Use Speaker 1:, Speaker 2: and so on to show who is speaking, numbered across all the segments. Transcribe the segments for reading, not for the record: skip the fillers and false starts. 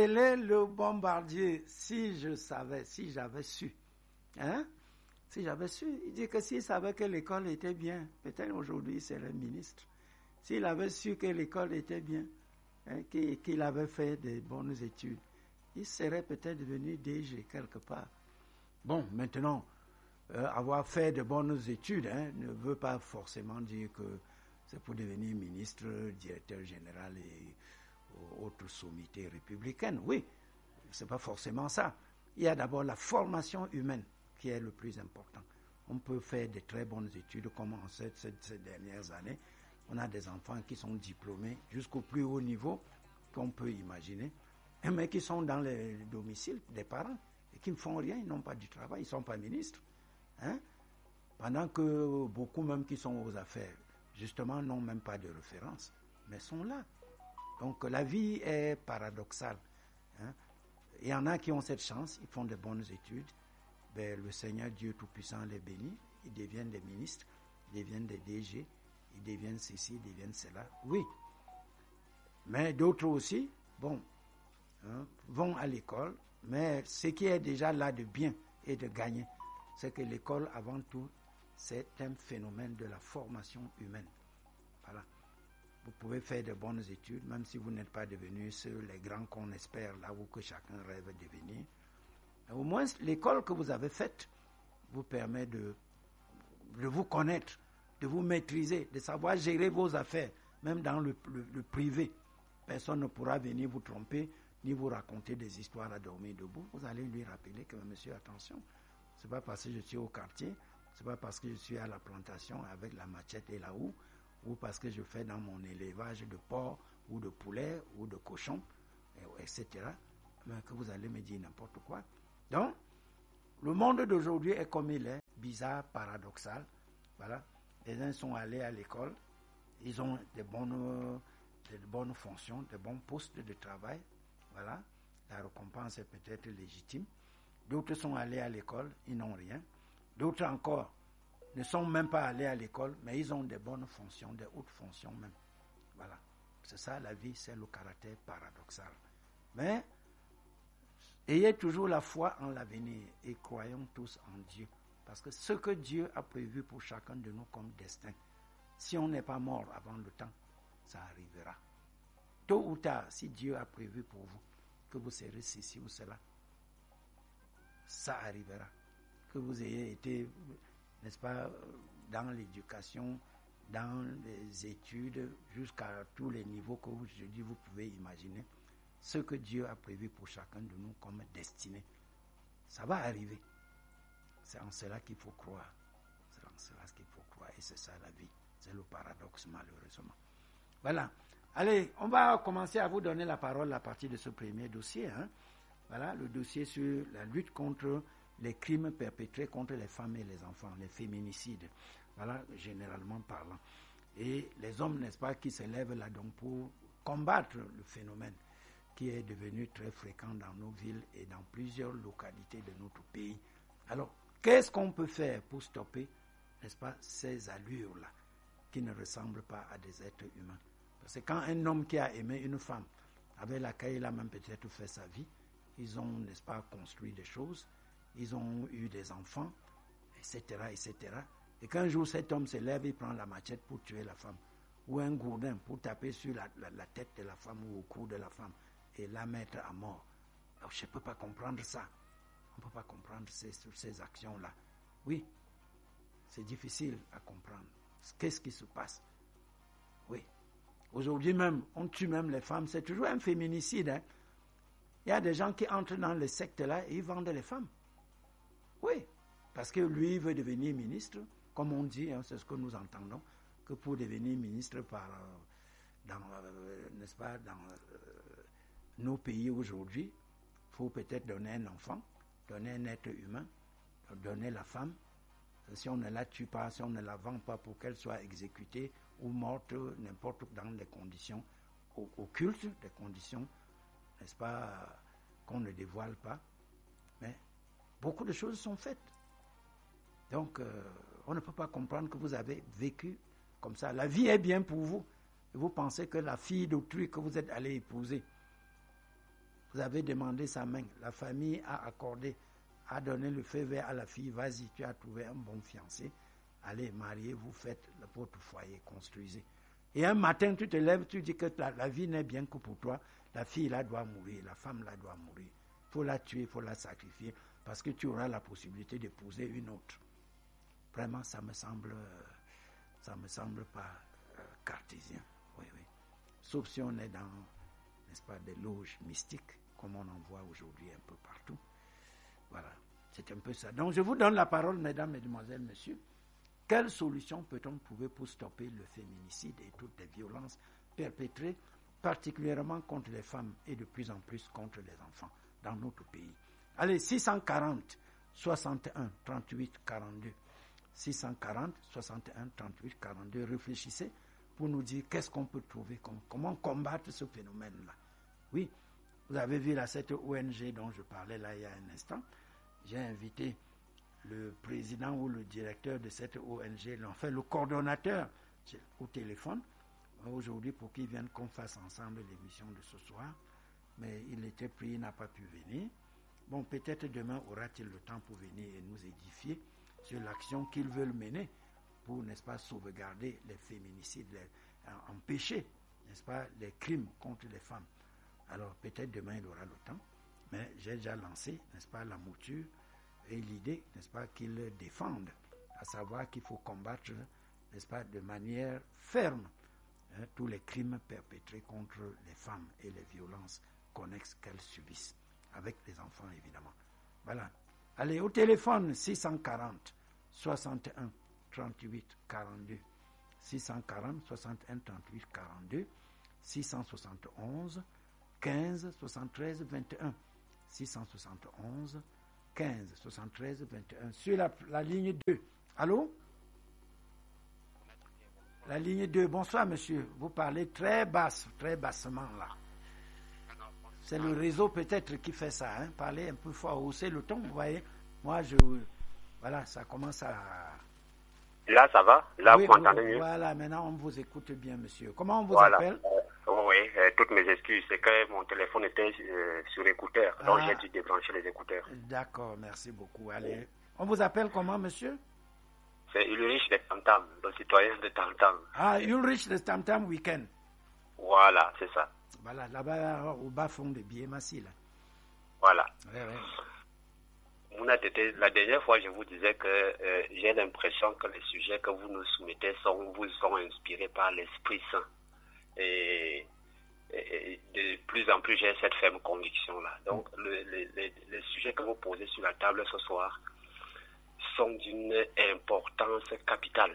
Speaker 1: quel est le bombardier? Si j'avais su. Hein? Si j'avais su. Il dit que s'il savait que l'école était bien, peut-être aujourd'hui c'est le ministre. S'il avait su que l'école était bien, hein, qu'il avait fait de bonnes études, il serait peut-être devenu DG quelque part. Bon, maintenant, avoir fait de bonnes études ne veut pas forcément dire que c'est pour devenir ministre, directeur général et autres sommités républicaines. Oui, c'est pas forcément ça. Il y a d'abord la formation humaine qui est le plus important. On peut faire de très bonnes études comme en ces dernières années. On a des enfants qui sont diplômés jusqu'au plus haut niveau qu'on peut imaginer, mais qui sont dans les domiciles des parents et qui ne font rien, ils n'ont pas du travail, ils ne sont pas ministres. Hein? Pendant que beaucoup même qui sont aux affaires, justement, n'ont même pas de référence, mais sont là. Donc la vie est paradoxale. Hein? Il y en a qui ont cette chance, ils font de bonnes études. Ben, le Seigneur Dieu Tout-Puissant les bénit, ils deviennent des ministres, ils deviennent des DG, ils deviennent ceci, ils deviennent cela. Oui. Mais d'autres aussi, bon, vont à l'école, mais ce qui est déjà là de bien et de gagner, c'est que l'école, avant tout, c'est un phénomène de la formation humaine. Voilà. Vous pouvez faire de bonnes études, même si vous n'êtes pas devenu ceux, les grands qu'on espère, là où que chacun rêve de devenir. Au moins, l'école que vous avez faite vous permet de vous connaître, de vous maîtriser, de savoir gérer vos affaires, même dans le privé. Personne ne pourra venir vous tromper, ni vous raconter des histoires à dormir debout. Vous allez lui rappeler que, monsieur, attention, c'est pas parce que je suis au quartier, c'est pas parce que je suis à la plantation avec la machette et la houe, ou parce que je fais dans mon élevage de porc, ou de poulet, ou de cochon, etc., mais que vous allez me dire n'importe quoi. Donc, le monde d'aujourd'hui est comme il est, bizarre, paradoxal. Voilà. Les uns sont allés à l'école, ils ont de bonnes fonctions, de bons postes de travail. Voilà. La récompense est peut-être légitime. D'autres sont allés à l'école, ils n'ont rien. D'autres encore ne sont même pas allés à l'école, mais ils ont de bonnes fonctions, de hautes fonctions même. Voilà. C'est ça la vie, c'est le caractère paradoxal. Mais ayez toujours la foi en l'avenir et croyons tous en Dieu. Parce que ce que Dieu a prévu pour chacun de nous comme destin, si on n'est pas mort avant le temps, ça arrivera. Tôt ou tard, si Dieu a prévu pour vous que vous serez ceci ou cela, ça arrivera. Que vous ayez été, n'est-ce pas, dans l'éducation, dans les études, jusqu'à tous les niveaux que vous pouvez imaginer, ce que Dieu a prévu pour chacun de nous comme destinée, ça va arriver. C'est en cela qu'il faut croire. C'est en cela qu'il faut croire. Et c'est ça la vie. C'est le paradoxe, malheureusement. Voilà. Allez, on va commencer à vous donner la parole à partir de ce premier dossier. Voilà, le dossier sur la lutte contre les crimes perpétrés contre les femmes et les enfants, les féminicides. Voilà, généralement parlant. Et les hommes, n'est-ce pas, qui se lèvent là donc pour combattre le phénomène qui est devenu très fréquent dans nos villes et dans plusieurs localités de notre pays. Alors, qu'est-ce qu'on peut faire pour stopper, n'est-ce pas, ces allures-là qui ne ressemblent pas à des êtres humains? Parce que quand un homme qui a aimé une femme, avec laquelle il a même peut-être fait sa vie, ils ont, n'est-ce pas, construit des choses, ils ont eu des enfants, etc., etc. Et qu'un jour cet homme se lève, il prend la machette pour tuer la femme, ou un gourdin pour taper sur la tête de la femme ou au cou de la femme, et la mettre à mort. Alors, je ne peux pas comprendre ça. On ne peut pas comprendre ces actions-là. Oui, c'est difficile à comprendre. Qu'est-ce qui se passe? Oui. Aujourd'hui même, on tue même les femmes. C'est toujours un féminicide. Il y a des gens qui entrent dans les sectes-là et ils vendent les femmes. Oui, parce que lui, il veut devenir ministre, comme on dit, c'est ce que nous entendons, que pour devenir ministre n'est-ce pas, dans nos pays aujourd'hui, il faut peut-être donner un enfant, donner un être humain, donner la femme. Si on ne la tue pas, si on ne la vend pas pour qu'elle soit exécutée ou morte, n'importe où dans des conditions occultes, des conditions, n'est-ce pas, qu'on ne dévoile pas. Mais beaucoup de choses sont faites. Donc, on ne peut pas comprendre que vous avez vécu comme ça. La vie est bien pour vous. Et vous pensez que la fille d'autrui que vous êtes allé épouser, Vous avez demandé sa main. La famille a accordé, a donné le feu vert à la fille. Vas-y, tu as trouvé un bon fiancé. Allez, mariez-vous, faites votre foyer, construisez. Et un matin, tu te lèves, tu dis que la vie n'est bien que pour toi. La fille là doit mourir, la femme là doit mourir. Il faut la tuer, il faut la sacrifier, parce que tu auras la possibilité d'épouser une autre. Vraiment, ça me semble pas cartésien. Oui. Sauf si on est dans, n'est-ce pas, des loges mystiques, comme on en voit aujourd'hui un peu partout. Voilà, c'est un peu ça. Donc, je vous donne la parole, mesdames, mesdemoiselles, messieurs. Quelle solution peut-on trouver pour stopper le féminicide et toutes les violences perpétrées, particulièrement contre les femmes et de plus en plus contre les enfants dans notre pays? Allez, 640 61 38 42. 640 61 38 42. Réfléchissez pour nous dire qu'est-ce qu'on peut trouver, comment combattre ce phénomène-là. Oui, vous avez vu là cette ONG dont je parlais là il y a un instant. J'ai invité le président ou le directeur de cette ONG, enfin le coordonnateur au téléphone, aujourd'hui pour qu'il vienne qu'on fasse ensemble l'émission de ce soir. Mais il était pris, il n'a pas pu venir. Bon, peut-être demain aura-t-il le temps pour venir et nous édifier sur l'action qu'ils veulent mener pour, n'est-ce pas, sauvegarder les féminicides, empêcher, n'est-ce pas, les crimes contre les femmes. Alors peut-être demain il aura le temps, mais j'ai déjà lancé, n'est-ce pas, la mouture et l'idée, n'est-ce pas, qu'ils défendent, à savoir qu'il faut combattre, n'est-ce pas, de manière ferme tous les crimes perpétrés contre les femmes et les violences connexes qu'elles subissent, avec les enfants évidemment. Voilà. Allez, au téléphone, 640 61 38 42, 640 61 38 42, 671 15 73 21, 671 15 73 21. Sur la ligne 2. Allô? La ligne 2. Bonsoir, monsieur. Vous parlez très bassement là. C'est le réseau peut-être qui fait ça. Hein? Parlez un peu fort, hausser le ton. Vous voyez, moi, voilà, ça commence à...
Speaker 2: Là, ça va? Là,
Speaker 1: oui,
Speaker 2: vous m'entendez mieux?
Speaker 1: Voilà, maintenant, on vous écoute bien, monsieur. Comment on vous appelle?
Speaker 2: Oui, toutes mes excuses. C'est que mon téléphone était sur écouteur. Donc, j'ai dû débrancher les écouteurs.
Speaker 1: D'accord, merci beaucoup. Allez, on vous appelle comment, monsieur?
Speaker 2: C'est Ulrich de Tam-Tam, le citoyen de Tam-Tam.
Speaker 1: Ah, Ulrich de Tam-Tam Weekend.
Speaker 2: Voilà, c'est ça.
Speaker 1: Voilà, là-bas, au bas-fond de Biémassi, là.
Speaker 2: Voilà.
Speaker 1: Ouais.
Speaker 2: La dernière fois, je vous disais que j'ai l'impression que les sujets que vous nous soumettez vous sont inspirés par l'Esprit Saint. Et de plus en plus, j'ai cette ferme conviction-là. Donc, les sujets que vous posez sur la table ce soir sont d'une importance capitale.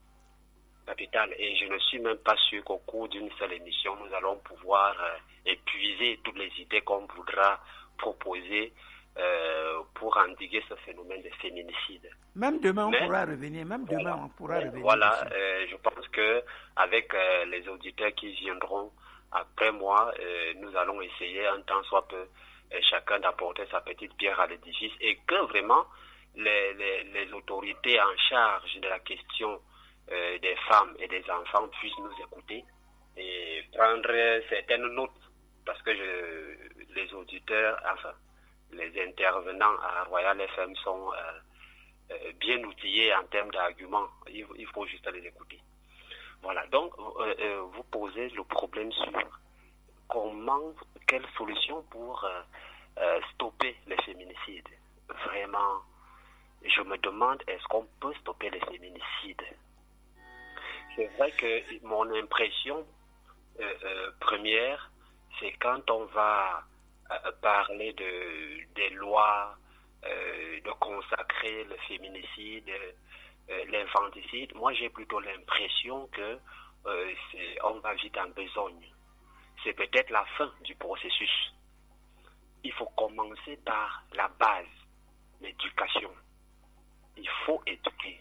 Speaker 2: Et je ne suis même pas sûr qu'au cours d'une seule émission, nous allons pouvoir épuiser toutes les idées qu'on voudra proposer pour endiguer ce phénomène de féminicide.
Speaker 1: Même demain, on pourra revenir.
Speaker 2: Voilà, je pense que avec les auditeurs qui viendront après moi, nous allons essayer un tant soit peu chacun d'apporter sa petite pierre à l'édifice et que vraiment les autorités en charge de la question des femmes et des enfants puissent nous écouter et prendre certaines notes parce que les auditeurs, enfin les intervenants à Royal FM sont bien outillés en termes d'arguments. Il faut juste les écouter. Voilà, donc vous posez le problème sur quelle solution pour stopper les féminicides. Vraiment, je me demande, est-ce qu'on peut stopper les féminicides? C'est vrai que mon impression première, c'est quand on va parler des lois, de consacrer le féminicide, l'infanticide, moi j'ai plutôt l'impression que on va vite en besogne. C'est peut-être la fin du processus. Il faut commencer par la base, l'éducation. Il faut éduquer.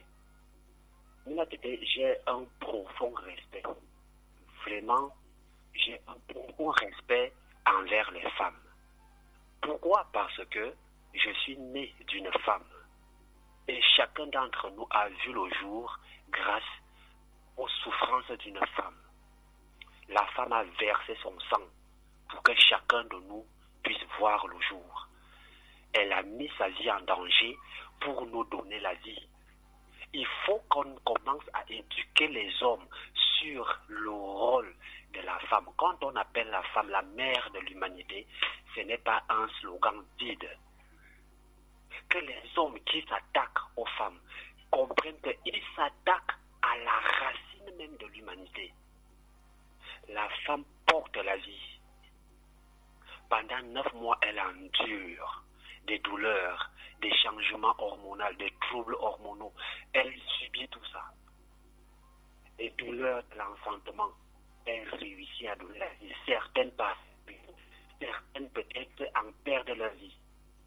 Speaker 2: J'ai un profond respect. Vraiment, j'ai un profond respect envers les femmes. Pourquoi? Parce que je suis né d'une femme. Et chacun d'entre nous a vu le jour grâce aux souffrances d'une femme. La femme a versé son sang pour que chacun de nous puisse voir le jour. Elle a mis sa vie en danger pour nous donner la vie. Il faut qu'on commence à éduquer les hommes sur le rôle de la femme. Quand on appelle la femme la mère de l'humanité, ce n'est pas un slogan vide. Que les hommes qui s'attaquent aux femmes comprennent qu'ils s'attaquent à la racine même de l'humanité. La femme porte la vie. Pendant 9 mois, elle endure des douleurs, des changements hormonaux, des troubles hormonaux. Elle subit tout ça. Les douleurs de l'enfantement, elle réussit à donner la vie. Certaines passent, certaines peut-être en perdent leur vie.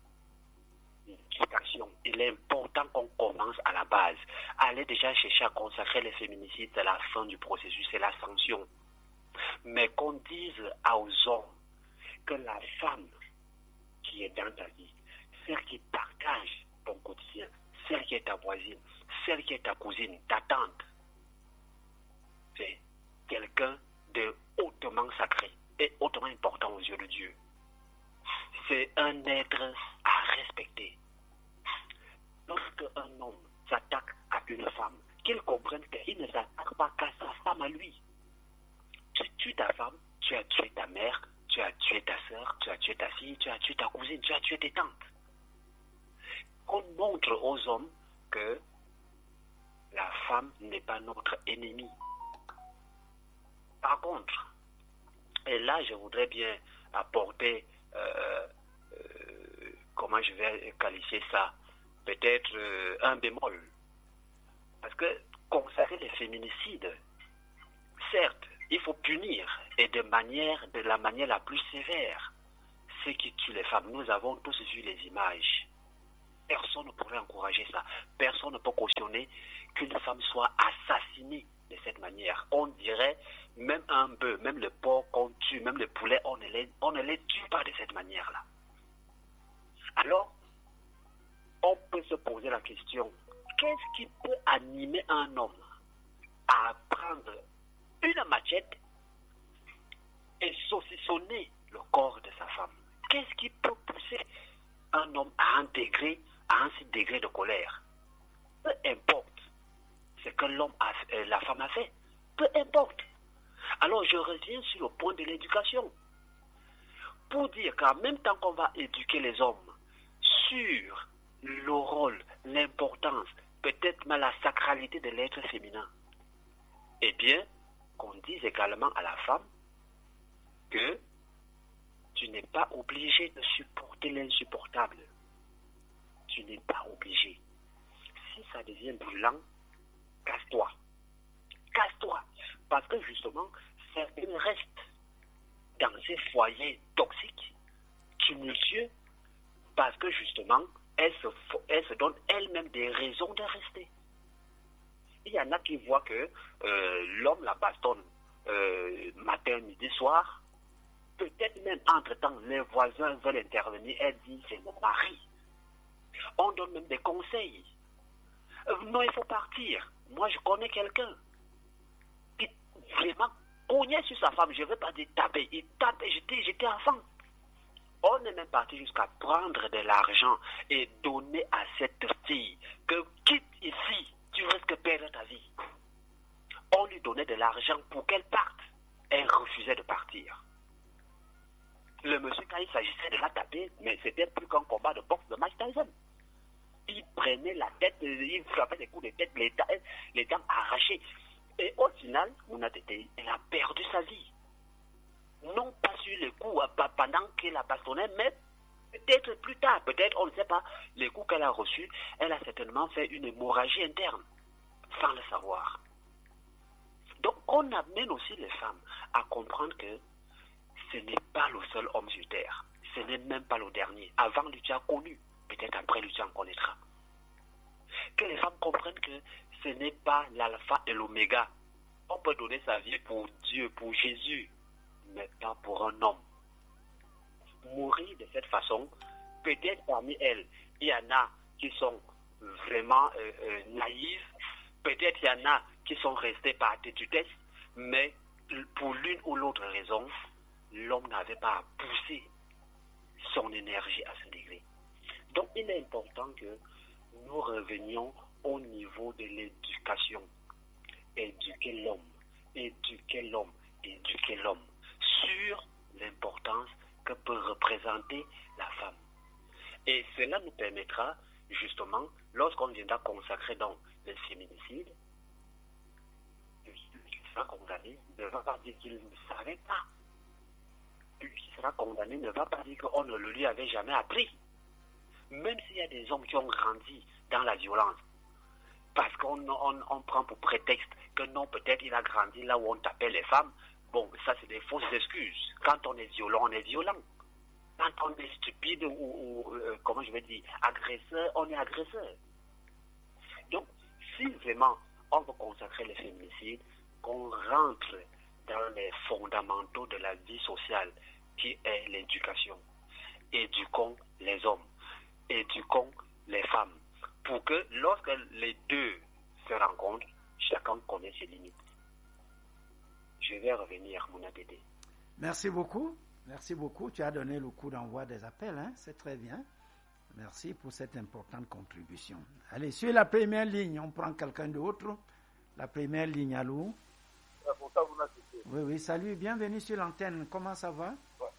Speaker 2: Il est important qu'on commence à la base. Aller déjà chercher à consacrer les féminicides, c'est la fin du processus, c'est la sanction. Mais qu'on dise aux hommes que la femme qui est dans ta vie, celle qui partage ton quotidien, celle qui est ta voisine, celle qui est ta cousine, ta tante, c'est quelqu'un de hautement sacré et hautement important aux yeux de Dieu. C'est un être à respecter. Lorsque un homme s'attaque à une femme, qu'il comprenne qu'il ne s'attaque pas qu'à sa femme à lui. Tu tues ta femme, tu as tué ta mère, tu as tué ta soeur, tu as tué ta fille, tu as tué ta cousine, tu as tué tes tantes. Qu'on montre aux hommes que la femme n'est pas notre ennemie. Par contre, et là je voudrais bien apporter, comment je vais qualifier ça, peut-être un bémol. Parce que consacrer les féminicides, certes, il faut punir, et de la manière la plus sévère, ceux qui tuent les femmes. Nous avons tous vu les images. Personne ne pourrait encourager ça. Personne ne peut cautionner qu'une femme soit assassinée de cette manière. On dirait, même un bœuf, même le porc qu'on tue, même le poulet, on ne les tue pas de cette manière-là. Alors, on peut se poser la question, qu'est-ce qui peut animer un homme à prendre une machette et saucissonner le corps de sa femme? Qu'est-ce qui peut pousser un homme à intégrer à un certain degré de colère? Peu importe ce que la femme a fait. Peu importe. Alors je reviens sur le point de l'éducation. Pour dire qu'en même temps qu'on va éduquer les hommes sur le rôle, l'importance, peut-être même la sacralité de l'être féminin, eh bien, qu'on dise également à la femme que tu n'es pas obligé de supporter l'insupportable. Tu n'es pas obligé. Si ça devient brûlant, casse-toi. Casse-toi. Parce que justement, certaines restent dans ces foyers toxiques, tumultueux, parce que justement, elles se donnent elles-mêmes des raisons de rester. Il y en a qui voient que l'homme la bastonne matin, midi, soir. Peut-être même entre-temps, les voisins veulent intervenir. Elle dit, c'est mon mari. On donne même des conseils. Non, il faut partir. Moi, je connais quelqu'un qui vraiment cognait sur sa femme. Je ne veux pas dire taper. Il tape, j'étais enfant. On est même parti jusqu'à prendre de l'argent et donner à cette fille que quitte ici, tu risques de perdre ta vie. On lui donnait de l'argent pour qu'elle parte. Elle refusait de partir. Le monsieur, quand il s'agissait de la taper, mais c'était plus qu'un combat de boxe de Mike Tyson. Il prenait la tête, il frappait des coups de tête, les dents arrachées. Et au final, elle a perdu sa vie. Non pas sur le coup, pendant qu'elle a bastonné, mais peut-être plus tard, peut-être, on ne sait pas, les coups qu'elle a reçus, elle a certainement fait une hémorragie interne, sans le savoir. Donc, on amène aussi les femmes à comprendre que ce n'est pas le seul homme sur terre. Ce n'est même pas le dernier. Avant lui, tu as connu. Peut-être après lui, tu en connaîtras. Que les femmes comprennent que ce n'est pas l'alpha et l'oméga. On peut donner sa vie pour Dieu, pour Jésus, mais pas pour un homme. Mourir de cette façon, peut-être parmi elles, il y en a qui sont vraiment naïves. Peut-être il y en a qui sont restés par tétutesse, mais pour l'une ou l'autre raison, l'homme n'avait pas à pousser son énergie à ce degré. Donc il est important que nous revenions au niveau de l'éducation. Éduquer l'homme, éduquer l'homme, éduquer l'homme sur l'importance que peut représenter la femme. Et cela nous permettra, justement, lorsqu'on viendra consacrer donc le féminicide, celui qui sera condamné ne va pas dire qu'il ne savait pas. Celui qui sera condamné ne va pas dire qu'on ne le lui avait jamais appris. Même s'il y a des hommes qui ont grandi dans la violence, parce qu'on prend pour prétexte que non, peut-être il a grandi là où on tapait les femmes. Bon, ça c'est des fausses excuses. Quand on est violent, on est violent. Quand on est stupide ou comment je vais dire, agresseur, on est agresseur. Donc, si vraiment on veut consacrer le féminicide, qu'on rentre dans les fondamentaux de la vie sociale, qui est l'éducation. Éduquons les hommes, éduquons les femmes, pour que lorsque les deux se rencontrent, chacun connaît ses limites. Je vais revenir, Mouna Dédé.
Speaker 1: Merci beaucoup. Merci beaucoup. Tu as donné le coup d'envoi des appels. Hein? C'est très bien. Merci pour cette importante contribution. Allez, sur la première ligne, on prend quelqu'un d'autre. La première ligne, allô? Oui, oui, salut. Bienvenue sur l'antenne. Comment ça va?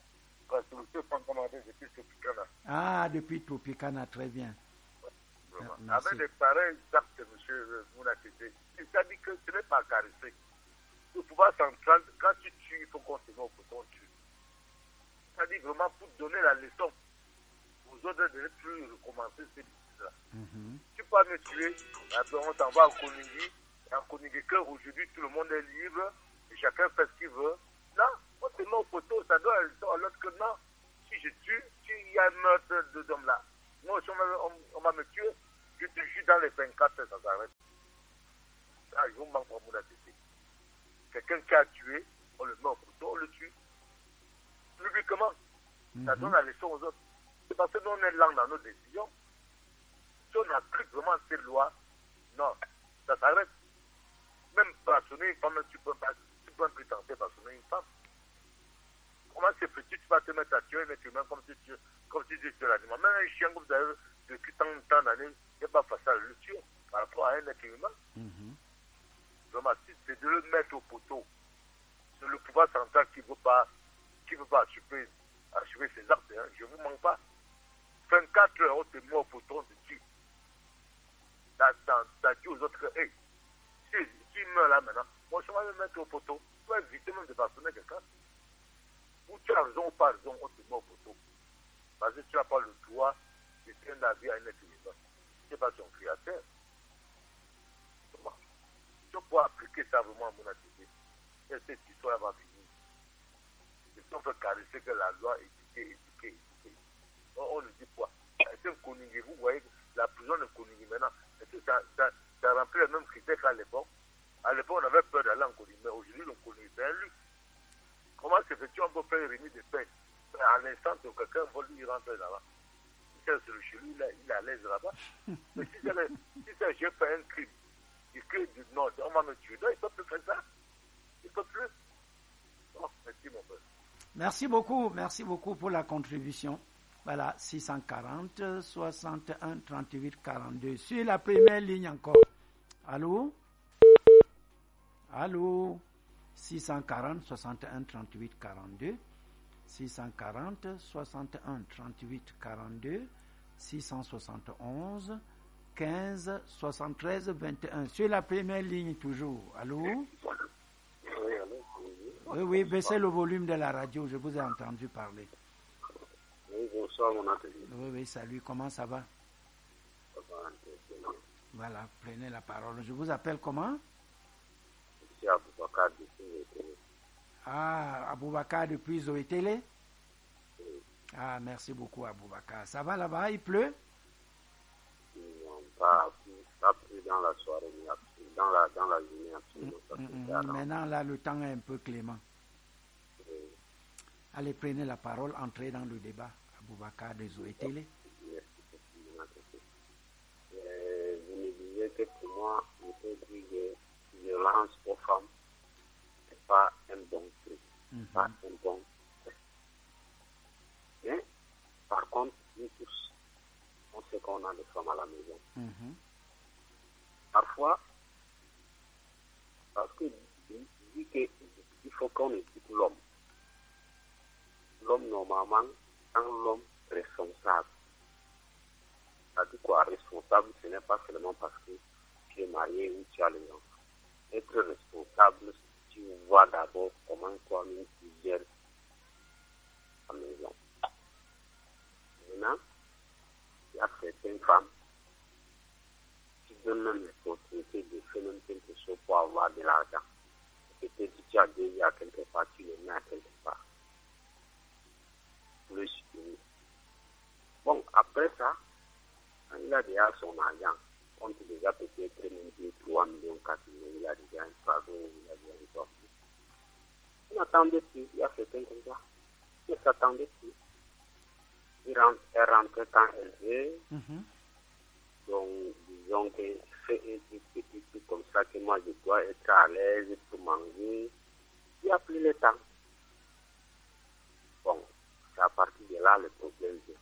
Speaker 1: Ah, depuis Tropicana, très bien.
Speaker 3: Merci. Avec les pareils actes de M. Mounakété, c'est-à-dire que ce n'est pas caressé. Le pouvoir central, quand tu tues, il faut qu'on te met au coton tue. C'est-à-dire vraiment pour donner la leçon aux autres de ne plus recommencer ces choses-là. Tu peux me tuer, après on t'en va à Konigi, et en Konigi cœur aujourd'hui tout le monde est libre, et chacun fait ce qu'il veut. Non, on te met au coton, ça donne la leçon à l'autre que non, si je tue, il y a un meurtre de d'hommes là. Moi, si on va me tuer, je te jure dans les 24 heures, ça s'arrête. Ah, je vous manque pour mon attitude. Quelqu'un qui a tué, on le met au couteau, on le tue. Publiquement. Ça donne la leçon aux autres. C'est parce que nous, on est lent dans nos décisions. Si on applique vraiment ces lois, non, ça s'arrête. Même bastonner une femme, tu peux plus tenter bastonner une femme. Comment c'est petit, tu vas te mettre à tuer un être humain comme si tu tues l'animal. Même un chien que vous avez depuis tant d'années, il n'est pas facile à le tuer par rapport à un être humain. Vraiment, c'est de le mettre au poteau. C'est le pouvoir central qui ne veut pas achever ses actes. Hein. Je ne vous mens pas. 24 heures, on te met au poteau, on te tue. T'as dit aux autres que, hey, si il meurt là maintenant, moi je vais me mettre au poteau. Tu vas éviter même de bastonner quelqu'un. Ou tu as raison ou pas raison, on te met au poteau. Parce que tu n'as pas le droit de tenir la vie à un être humain. Tu n'es pas son créateur. Tu peux appliquer ça vraiment à mon activité. Et cette histoire va finir. Et si on peut caresser que la loi éduquer. On ne dit quoi? C'est un Koningé. Vous voyez la prison de Koningé maintenant. Est-ce que ça remplit les mêmes critères qu'à l'époque? À l'époque, on avait peur d'aller en Koningé. Mais aujourd'hui, le Koningé, c'est un luxe. Comment c'est fait? On peut faire une remise de peine. À l'instant que quelqu'un va lui rentrer là-bas. C'est chez lui, il est à l'aise là-bas. Mais si c'est j'ai fait un crime, il crie du nord, on va me tuer. Non, il ne peut plus faire ça. Il ne peut plus. Oh, merci mon père.
Speaker 1: Merci beaucoup pour la contribution. Voilà, 640 61 38 42. Sur la première ligne encore. Allô? 640 61 38 42. 640 61 38 42. 671 15 73 21. Sur la première ligne toujours. Allô? Oui, baissez le volume de la radio, je vous ai entendu parler.
Speaker 3: Oui, bonsoir mon atelier.
Speaker 1: Oui, salut, comment ça va? Voilà, prenez la parole. Je vous appelle comment?
Speaker 3: C'est Aboubakar depuis Zoé-Télé.
Speaker 1: Ah, Aboubakar depuis Zoé-Télé? Oui. Ah, merci beaucoup Aboubakar. Ça va là-bas, il pleut?
Speaker 3: Non, pas plus dans la soirée, dans la journée absolument.
Speaker 1: Maintenant, là, le temps est un peu clément. Oui. Allez, prenez la parole, entrez dans le débat. Aboubakar de Zoé-Télé.
Speaker 3: Je me disais que pour moi, je peux dire que violence aux femmes, ce n'est pas un bon truc. Pas un bon truc. Mais
Speaker 2: Par contre, nous tous, on sait qu'on a des femmes à la maison. Parfois, parce que dit qu'il faut qu'on écoute l'homme. L'homme, normalement, quand l'homme responsable, c'est-à-dire quoi, responsable, ce n'est pas seulement parce que tu es marié ou tu as les enfants. Être responsable, tu vois d'abord comment toi-même tu gères ta maison. Maintenant, il y a certaines femmes qui donnent même l'opportunité de faire même quelque chose pour avoir de l'argent. Peut-être que tu as déjà à quelque part, tu le mets à quelque part. Pour le soutenir. Bon, après ça, quand il a déjà son argent, on peut déjà peut-être même 3 millions, 4 millions, il a déjà un fardeau, il a déjà une sortie. On n'attendait plus, il y a certains comme ça. Il ne s'attendait plus. Elle rentrait quand elle veut. Donc, disons que c'est un petit truc comme ça que moi je dois être à l'aise pour manger. Il n'y a plus le temps. Bon, c'est à partir de là le problème vient.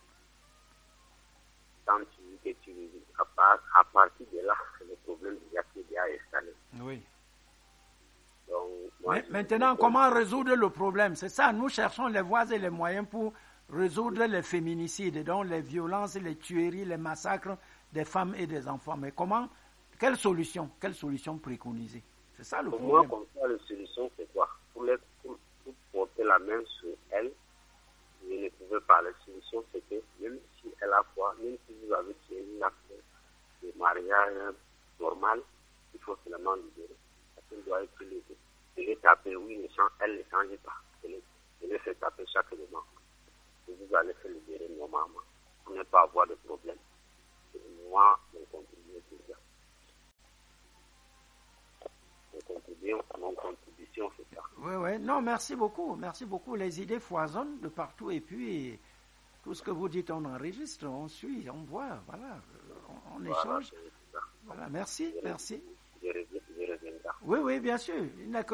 Speaker 2: Quand tu dis que tu vis, à partir de là, c'est le problème déjà qui est déjà installé.
Speaker 1: Oui.
Speaker 2: Donc,
Speaker 1: mais maintenant, comment résoudre le problème? C'est ça, nous cherchons les voies et les moyens pour résoudre les féminicides, donc les violences, les tueries, les massacres des femmes et des enfants. Mais comment? Quelle solution préconiser? C'est ça le problème.
Speaker 2: Pour moi, comme ça, la solution, c'est quoi? Pour porter la main sur elle, je ne pouvais pas. La solution, c'est que même si elle a foi, même si vous avez tué une acte de mariage normal, il faut seulement libérer. Elle doit être libérée. Elle est tapée, oui, elle ne change pas. Elle est fait taper chaque moment. Et vous allez se libérer normalement. Pour ne pas avoir de problème. Et moi, mon contribution, c'est ça.
Speaker 1: Oui. Non, merci beaucoup. Merci beaucoup. Les idées foisonnent de partout et puis tout ce que vous dites, on enregistre, on suit, on voit, voilà, on échange. Voilà, merci.
Speaker 2: Je reviendrai.
Speaker 1: Oui, bien sûr. Il n'a que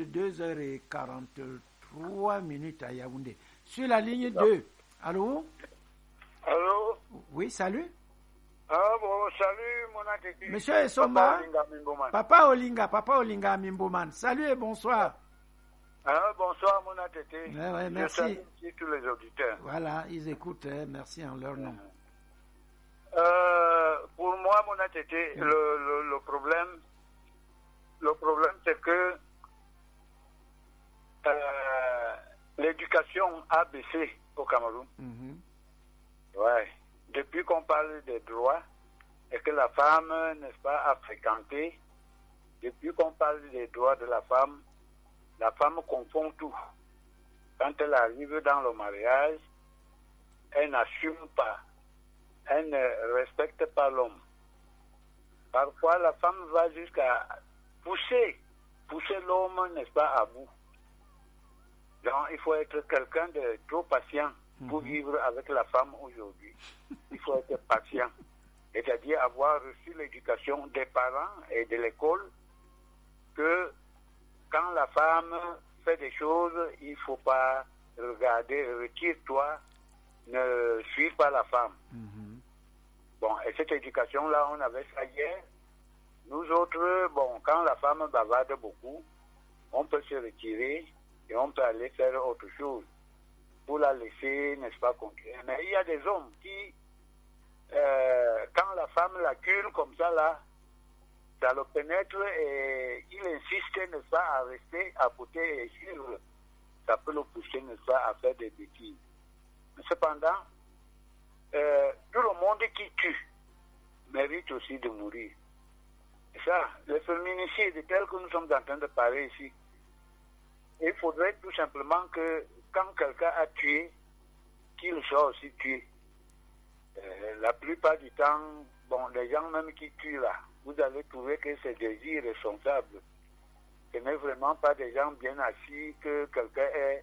Speaker 1: 22h43 à Yaoundé. Sur la ligne 2. Allô?
Speaker 3: Allô?
Speaker 1: Oui, salut.
Speaker 3: Ah bon, salut mon attitude.
Speaker 1: Monsieur Essomba, Papa Olinga Mimboman. Salut et bonsoir.
Speaker 3: Ah, bonsoir mon attitude.
Speaker 1: Ouais, merci.
Speaker 3: Je salue tous les auditeurs.
Speaker 1: Voilà, ils écoutent, merci en leur nom.
Speaker 3: Pour moi, mon attitude, le problème c'est que l'éducation a baissé au Cameroun. Ouais. Depuis qu'on parle des droits et que la femme, n'est-ce pas, a fréquenté, depuis qu'on parle des droits de la femme confond tout. Quand elle arrive dans le mariage, elle n'assume pas, elle ne respecte pas l'homme. Parfois, la femme va jusqu'à pousser l'homme, n'est-ce pas, à bout. Donc, il faut être quelqu'un de trop patient pour vivre avec la femme aujourd'hui. Il faut être patient, c'est-à-dire avoir reçu l'éducation des parents et de l'école que quand la femme fait des choses, il ne faut pas regarder, retire-toi, ne suis pas la femme. Bon, et cette éducation-là, on avait ça hier. Nous autres, bon, quand la femme bavarde beaucoup, on peut se retirer et on peut aller faire autre chose pour la laisser, n'est-ce pas, continuer. Mais il y a des hommes qui, quand la femme l'accule comme ça, là, ça le pénètre et il insiste, n'est-ce pas, à rester à côté et suivre. Ça peut le pousser, n'est-ce pas, à faire des bêtises. Mais cependant, tout le monde qui tue mérite aussi de mourir. Et ça, le féminicide tel que nous sommes en train de parler ici, il faudrait tout simplement que quand quelqu'un a tué, qu'il soit aussi tué. La plupart du temps, bon, les gens même qui tuent là, vous allez trouver que c'est des irresponsables. Ce n'est vraiment pas des gens bien assis que quelqu'un est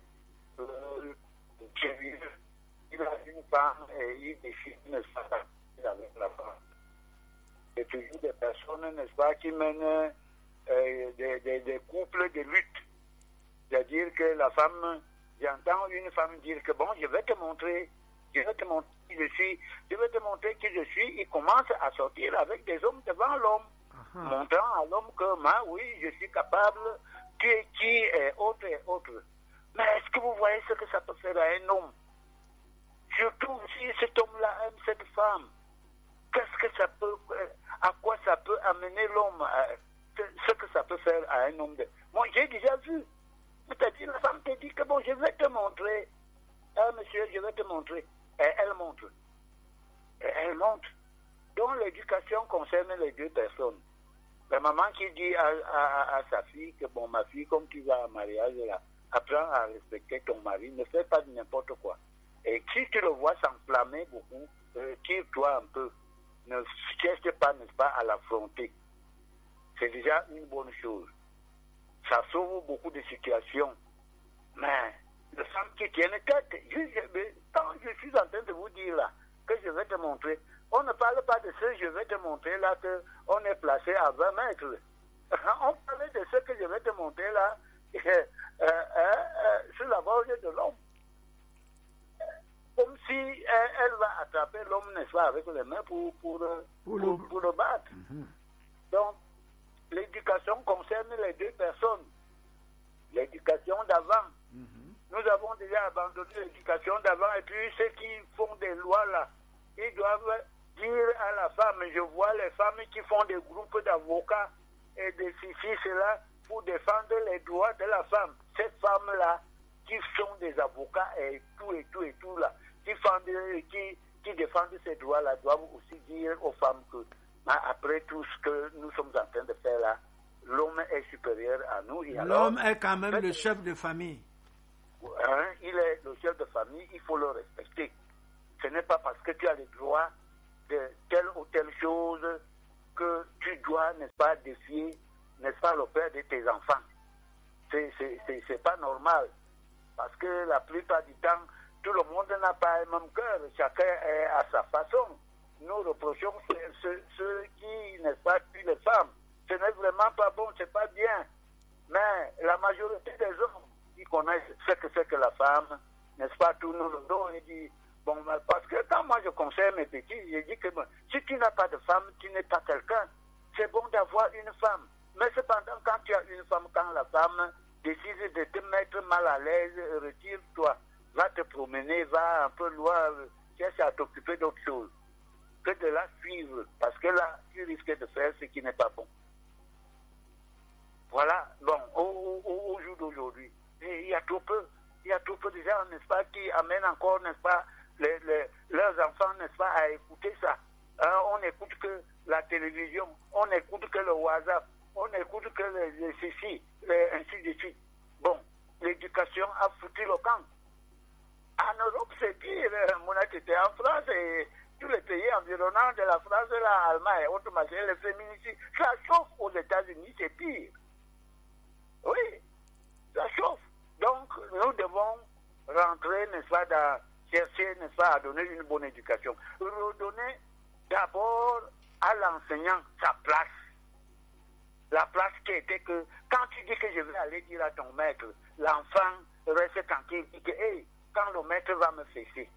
Speaker 3: tué. Il a une femme et il décide de s'attaquer avec la femme. C'est toujours des personnes, n'est-ce pas, qui mènent des couples de lutte. C'est-à-dire que la femme, j'entends une femme dire que bon, je vais te montrer
Speaker 4: je vais te montrer qui je suis, je vais te montrer qui je suis. Il commence à sortir avec des hommes devant l'homme, montrant à l'homme que moi, oui, je suis capable, tu es qui, et autre et autre. Mais est-ce que vous voyez ce que ça peut faire à un homme? Surtout si cet homme-là aime cette femme. Qu'est-ce que ça peut, à quoi ça peut amener l'homme, ce que ça peut faire à un homme Moi, j'ai déjà vu. C'est-à-dire, la femme te dit que bon, je vais te montrer. Ah, monsieur, je vais te montrer. Et elle montre. Et elle montre. Donc, l'éducation concerne les deux personnes. La maman qui dit à sa fille que bon, ma fille, comme tu vas à mariage, là, apprends à respecter ton mari, ne fais pas de n'importe quoi. Et si tu le vois s'enflammer beaucoup, tire-toi un peu. Ne cherche pas, n'est-ce pas, à l'affronter. C'est déjà une bonne chose. Ça sauve beaucoup de situations. Mais les femmes qui tiennent tête, quand je suis en train de vous dire là, que je vais te montrer, on ne parle pas de ce je vais te montrer là, qu'on est placé à 20 mètres. On parle de ce que je vais te montrer là, sur la gorge de l'homme. Comme si elle va attraper l'homme, n'est-ce pas, avec les mains pour le battre. Donc, l'éducation concerne les deux personnes. L'éducation d'avant. Nous avons déjà abandonné l'éducation d'avant et puis ceux qui font des lois là, ils doivent dire à la femme, je vois les femmes qui font des groupes d'avocats et de ceci, cela, pour défendre les droits de la femme. Ces femmes-là, qui sont des avocats et tout là, qui défendent ces droits-là, doivent aussi dire aux femmes que, après tout ce que nous sommes en train de faire là, l'homme est supérieur à nous.
Speaker 1: L'homme est quand même le chef de famille.
Speaker 4: Il est le chef de famille, il faut le respecter. Ce n'est pas parce que tu as le droit de telle ou telle chose que tu dois, n'est-ce pas, défier, n'est-ce pas, le père de tes enfants. C'est pas normal. Parce que la plupart du temps, tout le monde n'a pas le même cœur. Chacun est à sa façon. Nous reprochons ceux qui, n'est-ce pas, tuent les femmes. Ce n'est vraiment pas bon, c'est pas bien. Mais la majorité des hommes, ils connaissent ce que c'est que la femme, n'est-ce pas, tout nous le donnent et disent, bon, parce que quand moi je conseille mes petits, je dis que bon, si tu n'as pas de femme, tu n'es pas quelqu'un. C'est bon d'avoir une femme. Mais cependant, quand tu as une femme, quand la femme décide de te mettre mal à l'aise, retire-toi, va te promener, va un peu loin, cherche à t'occuper d'autre chose que de la suivre, parce que là, tu risques de faire ce qui n'est pas bon. Voilà, bon, au jour d'aujourd'hui, il y a trop peu de gens, n'est-ce pas, qui amènent encore, n'est-ce pas, leurs enfants, n'est-ce pas, à écouter ça. On n'écoute que la télévision, on n'écoute que le WhatsApp, on n'écoute que les ceci, ainsi de suite. Bon, l'éducation a foutu le camp. En Europe, c'est pire. Mon était en France et tous les pays environnants de la France, l'Allemagne et autres machins, les féminicides, ça chauffe aux États-Unis, c'est pire. Oui, ça chauffe. Donc, nous devons rentrer, n'est-ce pas, chercher, n'est-ce pas, à donner une bonne éducation. Redonner d'abord à l'enseignant sa place. La place qui était que, quand tu dis que je vais aller dire à ton maître, l'enfant reste tranquille, dit que, hey, quand le maître va me fesser.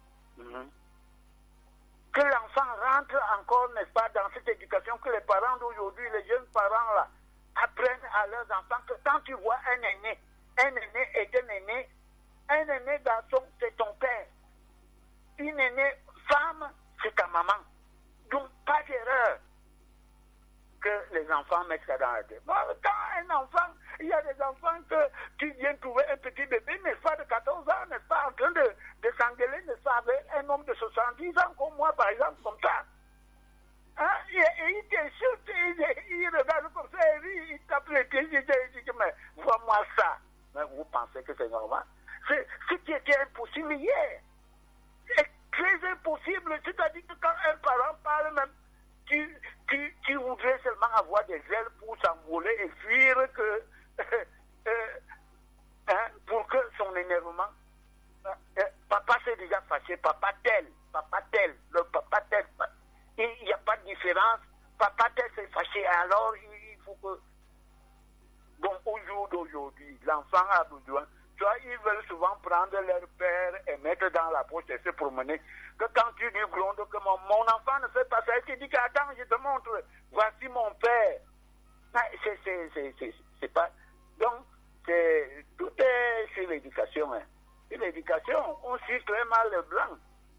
Speaker 4: Que l'enfant rentre encore, n'est-ce pas, dans cette éducation, que les parents d'aujourd'hui, les jeunes parents là, apprennent à leurs enfants que quand tu vois un aîné est un aîné garçon, c'est ton père. Une aînée femme, c'est ta maman. Donc, pas d'erreur que les enfants mettent ça dans la tête. Bon, quand un enfant, il y a des enfants que tu viens trouver un petit bébé, n'est-ce pas, de 14 ans, n'est-ce pas, en train de s'engueuler, n'est-ce pas, avec un homme de 70 ans, comme moi, par exemple, comme ça. Hein? Et il t'insulte, il regarde comme ça, et il tape les pieds, il dit, mais vois-moi ça. Mais vous pensez que c'est normal? C'est ce qui était impossible hier. C'est très impossible. C'est-à-dire que quand un parent parle même, tu voudrais seulement avoir des ailes pour s'envoler et fuir que, pour que son énervement. Papa s'est déjà fâché, papa tel, le papa tel. Il n'y a pas de différence. Papa tel s'est fâché. Alors, il faut que. Bon, au jour d'aujourd'hui, l'enfant a besoin, toi, ils veulent souvent prendre leur père et mettre dans la poche et se promener. Que quand tu lui grondes que mon enfant ne fait pas ça, tu dis qu'attends, je te montre, voici mon père. C'est pas... Donc, tout est sur l'éducation. Hein. Sur l'éducation, on suit très mal le blanc.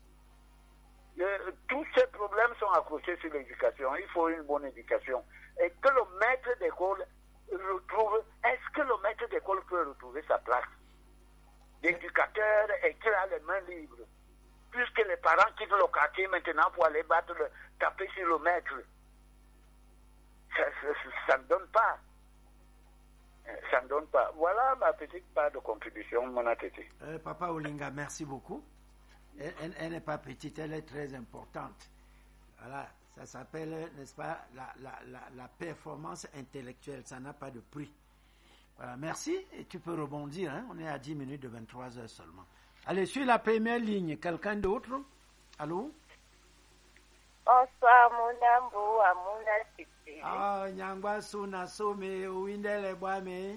Speaker 4: Tous ces problèmes sont accrochés sur l'éducation. Il faut une bonne éducation. Et que le maître d'école retrouve... Est-ce que le maître d'école peut retrouver sa place d'éducateur et qu'il a les mains libres? Puisque les parents quittent le quartier maintenant pour aller taper sur le maître. Ça ne donne pas. Ça ne donne pas. Voilà ma petite part de contribution, mon attitude.
Speaker 1: Papa Olinga, merci beaucoup. Elle n'est pas petite, elle est très importante. Voilà, ça s'appelle, n'est-ce pas, la performance intellectuelle. Ça n'a pas de prix. Voilà, merci. Et tu peux rebondir. Hein? On est à 10 minutes de 23 heures seulement. Allez, sur la première ligne, quelqu'un d'autre? Allô?
Speaker 5: Bonsoir, mon amour, à mon assisté.
Speaker 1: Ah, Nyangwa Suna Some, Windele Boame.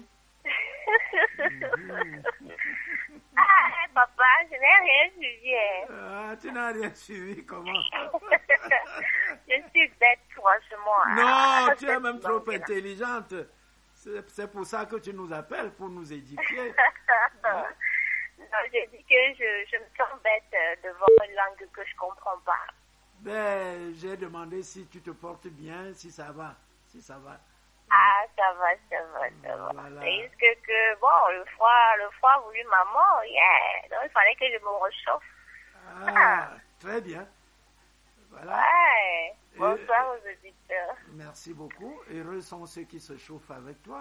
Speaker 5: Ah, papa, je n'ai rien suivi.
Speaker 1: Ah, tu n'as rien suivi, comment?
Speaker 5: Je suis bête, franchement.
Speaker 1: Non, tu es même trop intelligente. C'est pour ça que tu nous appelles, pour nous éduquer.
Speaker 5: Non, j'ai dit que je me sens bête devant une langue que je ne comprends pas.
Speaker 1: Ben, j'ai demandé si tu te portes bien, si ça va.
Speaker 5: Ah, ça va.
Speaker 1: Voilà.
Speaker 5: C'est juste que bon, le froid a voulu maman, yeah. Donc, il fallait que je me réchauffe.
Speaker 1: Ah, très bien. Voilà.
Speaker 5: Ouais. Bonsoir aux auditeurs.
Speaker 1: Merci beaucoup. Heureux sont ceux qui se chauffent avec toi.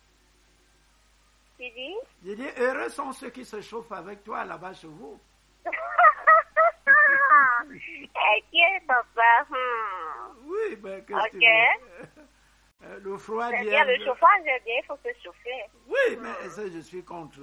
Speaker 5: Tu dis?
Speaker 1: J'ai dit, heureux sont ceux qui se chauffent avec toi là-bas chez vous.
Speaker 5: Qui est papa?
Speaker 1: Oui, ben, qu'est-ce que tu veux? Le froid
Speaker 5: vient. Le chauffage est bien, il faut se chauffer.
Speaker 1: Oui, mais ça, je suis contre.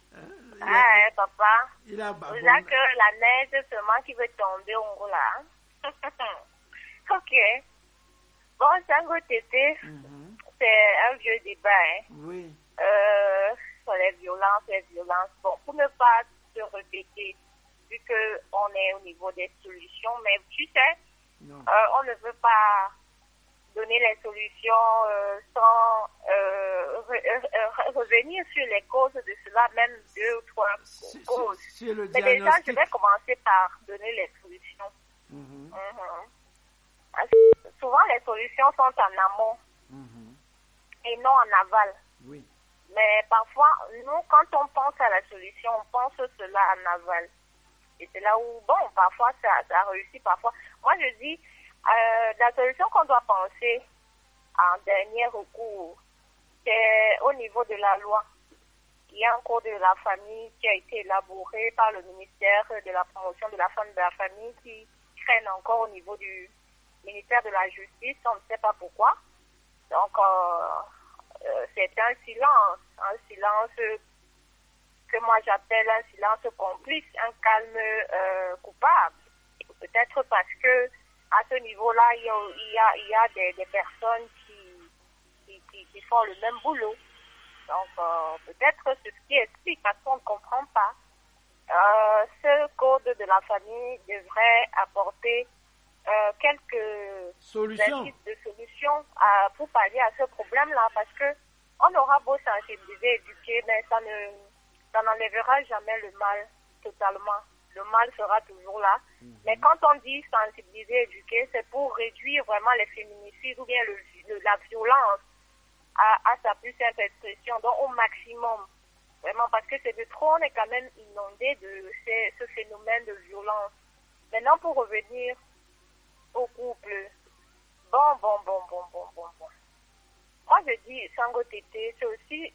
Speaker 5: Papa.
Speaker 1: Il a
Speaker 5: que la neige seulement qui veut tomber au gros là. Ok. Bon, Sango Tété, c'est un vieux débat. Hein.
Speaker 1: Oui.
Speaker 5: Sur les violences. Bon, pour ne pas se répéter, vu qu'on est au niveau des solutions, mais tu sais, on ne veut pas donner les solutions sans revenir sur les causes de cela, même 2 ou 3 causes. Mais déjà, je vais commencer par donner les solutions. Souvent, les solutions sont en amont et non en aval.
Speaker 1: Oui.
Speaker 5: Mais parfois, nous, quand on pense à la solution, on pense cela en aval. Et c'est là où, bon, parfois ça réussit, parfois. Moi, je dis, la solution qu'on doit penser en dernier recours, c'est au niveau de la loi. Il y a un code de la famille qui a été élaboré par le ministère de la promotion de la femme et de la famille qui traîne encore au niveau du ministère de la Justice, on ne sait pas pourquoi. Donc, c'est un silence que moi j'appelle un silence complice, un calme coupable. Peut-être parce que à ce niveau-là, il y a des personnes qui font le même boulot. Donc, peut-être c'est ce qui explique, parce qu'on ne comprend pas. Ce code de la famille devrait apporter quelques indices de solutions pour pallier à ce problème-là, parce que on aura beau sensibiliser, éduquer, mais ça n'enlèvera jamais le mal totalement. Le mal sera toujours là. Mais quand on dit sensibiliser, éduquer, c'est pour réduire vraiment les féminicides ou bien la violence à sa plus simple expression, donc au maximum. Vraiment, parce que c'est de trop, on est quand même inondé de ce phénomène de violence. Maintenant, pour revenir au couple, bon. Moi, je dis, Sango Tété, c'est aussi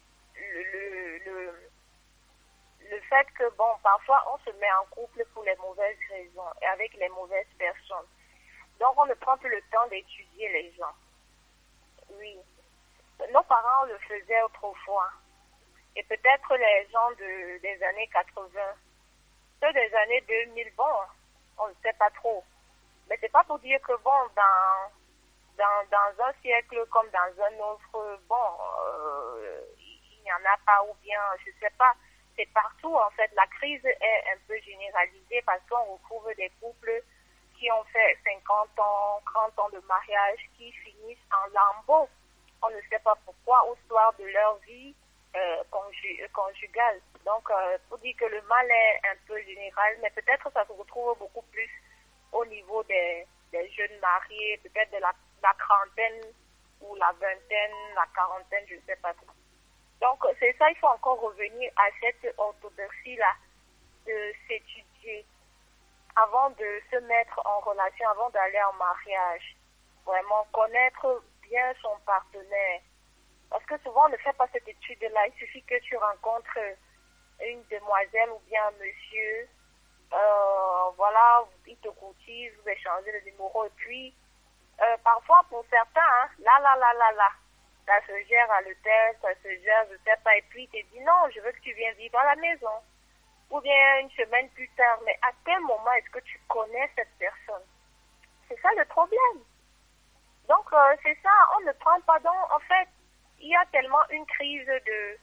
Speaker 5: le fait que, bon, parfois, on se met en couple pour les mauvaises raisons et avec les mauvaises personnes. Donc, on ne prend plus le temps d'étudier les gens. Oui. Nos parents le faisaient autrefois. Et peut-être les gens des années 80. Ceux des années 2000, bon, on ne sait pas trop. Mais c'est pas pour dire que, bon, dans un siècle comme dans un autre, bon, il n'y en a pas, ou bien, je sais pas. c'est partout en fait. La crise est un peu généralisée parce qu'on retrouve des couples qui ont fait 50 ans, 30 ans de mariage, qui finissent en lambeaux. On ne sait pas pourquoi, au soir de leur vie conjugale. Donc, pour dire que le mal est un peu général, mais peut-être ça se retrouve beaucoup plus au niveau des jeunes mariés, peut-être de la trentaine ou la vingtaine, la quarantaine, je ne sais pas trop. Donc, c'est ça, il faut encore revenir à cette orthodoxie-là, de s'étudier avant de se mettre en relation, avant d'aller en mariage. Vraiment connaître bien son partenaire. Parce que souvent, on ne fait pas cette étude-là. Il suffit que tu rencontres une demoiselle ou bien un monsieur. Voilà, il te courtise, vous échangez le numéro. Et puis, parfois, pour certains, ça se gère à l'hôtel, ça se gère, je sais pas. Et puis, il te dit, non, je veux que tu viennes vivre à la maison. Ou bien une semaine plus tard. Mais à quel moment est-ce que tu connais cette personne? C'est ça le problème. Donc, c'est ça, on ne prend pas dans... En fait, il y a tellement une crise de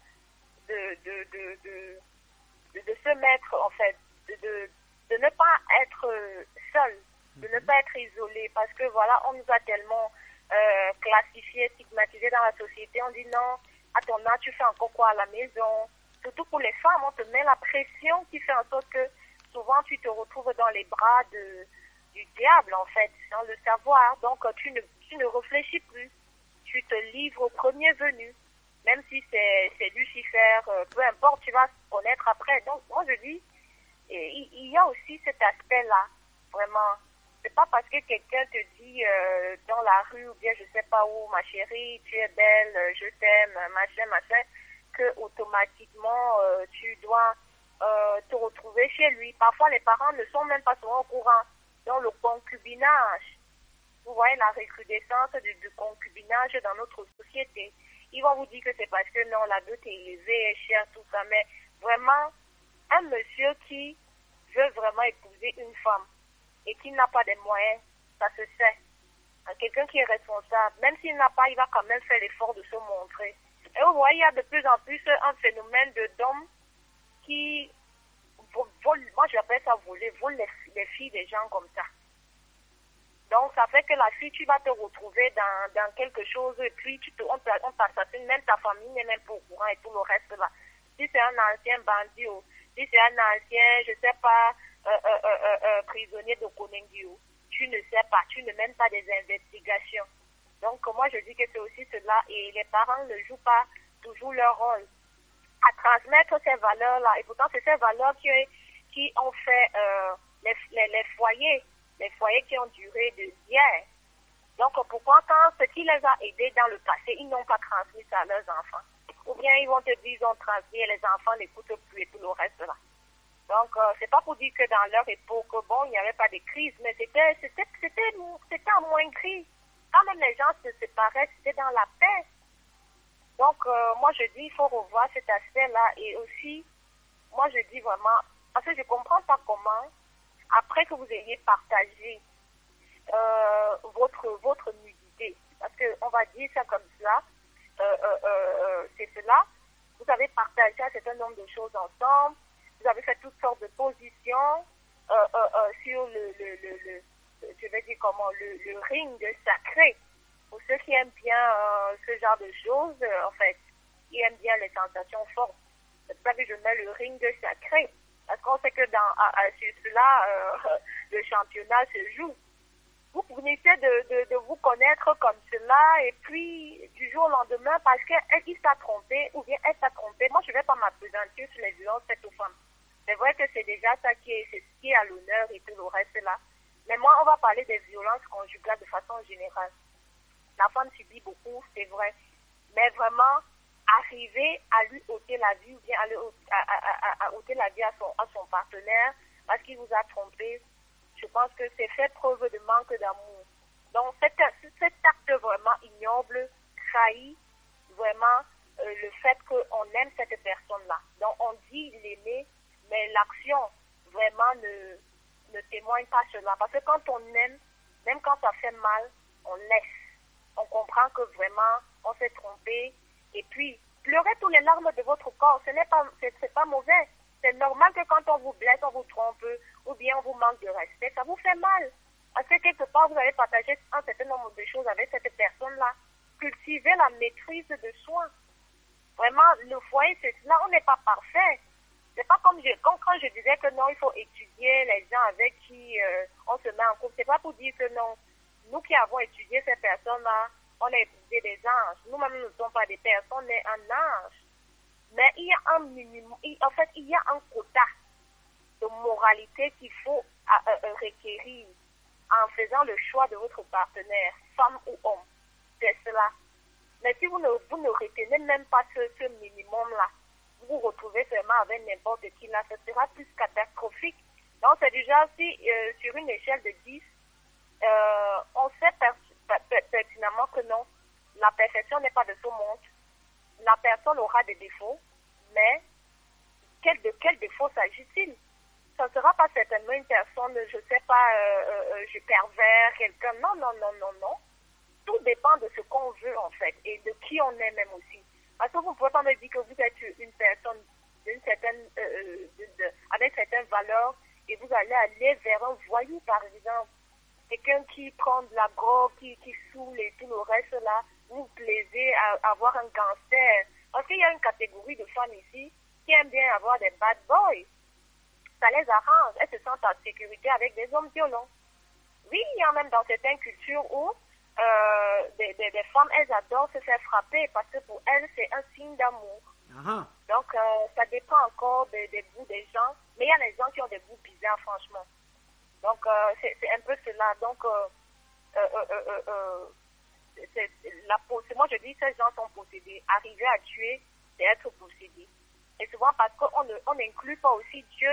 Speaker 5: se mettre, en fait, de ne pas être seul, de ne pas être isolé. Parce que, voilà, on nous a tellement classifiés, stigmatisés dans la société. On dit, non, à ton âge, tu fais encore quoi à la maison? Surtout pour les femmes, on te met la pression qui fait en sorte que souvent tu te retrouves dans les bras du diable, en fait, sans le savoir. Donc, tu ne réfléchis plus. Tu te livres au premier venu. Même si c'est Lucifer, peu importe, tu vas se connaître après. Donc, moi, je dis, il y a aussi cet aspect-là, vraiment. C'est pas parce que quelqu'un te dit dans la rue ou bien je sais pas où, ma chérie, tu es belle, je t'aime, machin, que automatiquement tu dois te retrouver chez lui. Parfois, les parents ne sont même pas souvent au courant. Dans le concubinage, vous voyez la recrudescence du concubinage dans notre société. Ils vont vous dire que c'est parce que non, la dot est élevée, est chère, tout ça. Mais vraiment, un monsieur qui veut vraiment épouser une femme et qui n'a pas de moyens, ça se sait. Quelqu'un qui est responsable, même s'il n'a pas, il va quand même faire l'effort de se montrer. Et vous voyez, il y a de plus en plus un phénomène d'hommes qui volent, moi j'appelle ça voler, volent les filles des gens comme ça. Donc ça fait que la fille, tu vas te retrouver dans quelque chose et puis on t'assassine, même ta famille n'est même pas au courant et tout le reste là. Si c'est un ancien bandit, si c'est un ancien, je sais pas, prisonnier de Konengio, tu ne sais pas, tu ne mènes pas des investigations. Donc moi je dis que c'est aussi cela et les parents ne jouent pas toujours leur rôle à transmettre ces valeurs-là. Et pourtant c'est ces valeurs qui ont fait les foyers qui ont duré de hier. Donc pourquoi quand ce qui les a aidés dans le passé, ils n'ont pas transmis ça à leurs enfants? Ou bien ils vont te dire ils ont transmis et les enfants n'écoutent plus et tout le reste là. Donc c'est pas pour dire que dans leur époque, bon, il n'y avait pas de crise, mais c'était en moins gris. Quand même les gens se séparaient, c'était dans la paix. Donc moi je dis il faut revoir cet aspect-là et aussi, moi je dis vraiment, parce que je comprends pas comment, après que vous ayez partagé votre nudité, parce qu'on va dire ça comme cela, c'est cela, vous avez partagé un certain nombre de choses ensemble, vous avez fait toutes sortes de positions sur je vais dire comment, le ring sacré. Pour ceux qui aiment bien ce genre de choses, en fait, qui aiment bien les sensations fortes. C'est pour ça que je mets le ring sacré. Parce qu'on sait que sur cela, le championnat se joue. Vous finissez de vous connaître comme cela, et puis du jour au lendemain, parce qu'il t'a trompé, ou bien elle t'a trompé, moi je ne vais pas m'appesantir sur les violences faites aux femmes. C'est vrai que c'est déjà ça qui est à l'honneur et tout le reste là. Mais moi, on va parler des violences conjugales de façon générale. La femme subit beaucoup, c'est vrai. Mais vraiment, arriver à lui ôter la vie ou bien à ôter la vie à son partenaire parce qu'il vous a trompé, je pense que c'est fait preuve de manque d'amour. Donc cet acte vraiment ignoble trahit vraiment le fait qu'on aime cette personne-là. Donc on dit l'aimer, mais l'action vraiment ne témoigne pas cela. Parce que quand on aime, même quand ça fait mal, on laisse. On comprend que vraiment on s'est trompé et puis pleurez tous les larmes de votre corps. C'est pas mauvais. C'est normal que quand on vous blesse, on vous trompe, ou bien on vous manque de respect, ça vous fait mal. Parce que quelque part, vous avez partagé un certain nombre de choses avec cette personne-là. Cultivez la maîtrise de soi. Vraiment, le foyer, c'est cela. On n'est pas parfait. C'est pas comme quand je disais que non, il faut étudier les gens avec qui on se met en couple. C'est pas pour dire que non. Nous qui avons étudié ces personnes-là, on a étudié des anges. Nous-mêmes, nous ne sommes pas des personnes, on est un ange. Mais il y a un minimum, en fait, il y a un quota de moralité qu'il faut requérir en faisant le choix de votre partenaire, femme ou homme. C'est cela. Mais si vous ne retenez même pas ce minimum-là, vous vous retrouvez seulement avec n'importe qui là, ce sera plus catastrophique. Donc, c'est déjà si sur une échelle de 10, on sait pertinemment que non, la perfection n'est pas de ce monde. La personne aura des défauts, mais de quel défaut s'agit-il? Ça ne sera pas certainement une personne, je ne sais pas, je pervers quelqu'un. Non. Tout dépend de ce qu'on veut en fait et de qui on est même aussi. Parce que vous ne pouvez pas me dire que vous êtes une personne d'une certaine, avec certaines valeurs et vous allez aller vers un voyou par exemple. Quelqu'un qui prend de la drogue, qui saoule et tout le reste là, vous plaisez à avoir un gangster. Parce qu'il y a une catégorie de femmes ici qui aiment bien avoir des bad boys. Ça les arrange. Elles se sentent en sécurité avec des hommes violents. Oui, il y a même dans certaines cultures où des femmes, elles adorent se faire frapper parce que pour elles, c'est un signe d'amour. Donc, ça dépend encore des goûts des gens. Mais il y a des gens qui ont des goûts bizarres, franchement. Donc, c'est un peu cela. Donc, moi je dis ces gens sont possédés. Arriver à tuer, c'est être possédé. Et souvent parce qu'on n'inclut pas aussi Dieu